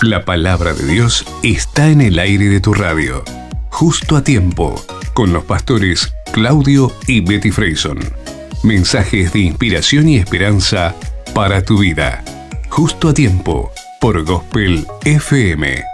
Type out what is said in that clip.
La palabra de Dios está en el aire de tu radio. Justo a tiempo, con los pastores Claudio y Betty Freyson. Mensajes de inspiración y esperanza para tu vida. Justo a tiempo, por Gospel FM.